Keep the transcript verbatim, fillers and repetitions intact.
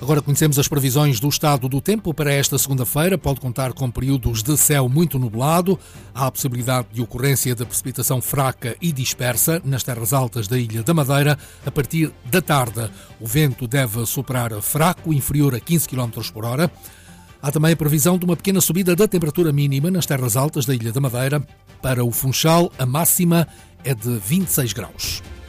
Agora conhecemos as previsões do estado do tempo para esta segunda-feira. Pode contar com períodos de céu muito nublado. Há a possibilidade de ocorrência de precipitação fraca e dispersa nas terras altas da Ilha da Madeira a partir da tarde. O vento deve soprar fraco, inferior a quinze quilómetros por hora. Há também a previsão de uma pequena subida da temperatura mínima nas terras altas da Ilha da Madeira. Para o Funchal, a máxima é de vinte e seis graus.